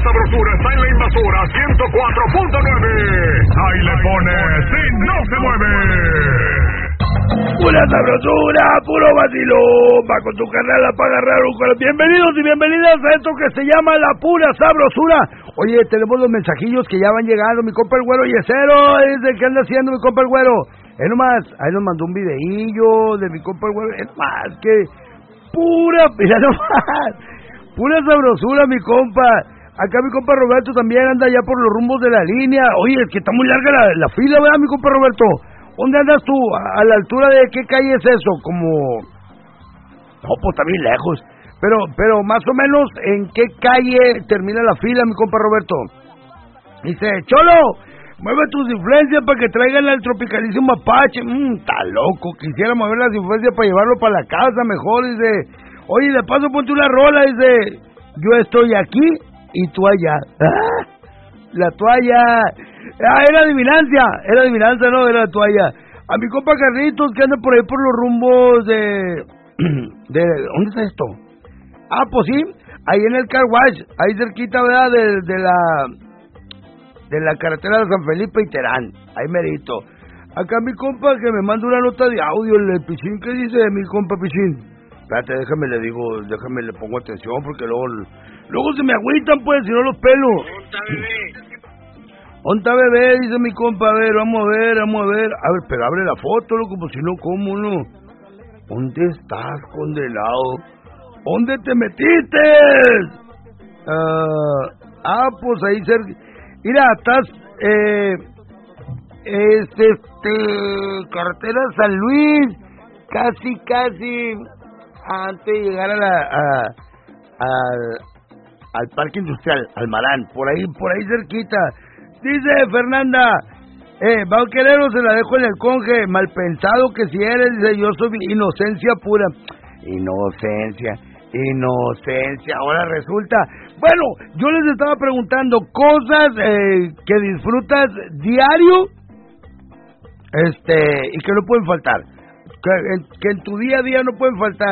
sabrosura está en la invasora 104.9. Ahí le pone si no se mueve. Pura sabrosura, puro vacilón, va con tu canal para agarrar un color. Bienvenidos y bienvenidas a esto que se llama La Pura Sabrosura. Oye, tenemos los mensajillos que ya van llegando, mi compa el güero Yesero, dice, ¿qué anda haciendo mi compa el güero? Ahí nos mandó un videillo de mi compa el güero, es más que mira nomás, pura sabrosura mi compa. Acá mi compa Roberto también anda ya por los rumbos de la línea. Oye, es que está muy larga la fila, ¿verdad mi compa Roberto? ¿Dónde andas tú? ¿A la altura de qué calle es eso? Como... No, pues está bien lejos. Pero más o menos, ¿en qué calle termina la fila, mi compa Roberto? Dice, Cholo, mueve tus influencias para que traigan al tropicalísimo Apache. Está loco, quisiera mover las influencias para llevarlo para la casa mejor. Dice, oye, de paso ponte una rola. Dice, yo estoy aquí y tú allá. La toalla... era adivinanza, no, era la toalla. A mi compa Carlitos, que anda por ahí por los rumbos de ¿dónde está esto? Ah, pues sí, ahí en el Car Wash, ahí cerquita, ¿verdad? De la carretera de San Felipe y Terán, ahí merito. Acá mi compa que me manda una nota de audio, el Pichín, ¿qué dice mi compa Pichín? Espérate, déjame le pongo atención, porque luego se me agüitan, pues, si no los pelo. ¿Onta bebé? Dice mi compa, a ver, vamos a ver. A ver, pero abre la foto, loco, pues si no, ¿cómo no? ¿Dónde estás, condenado? ¿Dónde te metiste? Pues ahí cerca. Mira, estás, carretera San Luis, casi, antes de llegar al parque industrial, al Marán, por ahí cerquita. Dice Fernanda, Bauquerero se la dejo en el conge, mal pensado que si eres, dice, yo soy inocencia pura. Inocencia, ahora resulta. Bueno, yo les estaba preguntando cosas que disfrutas diario, y que no pueden faltar, que en tu día a día no pueden faltar.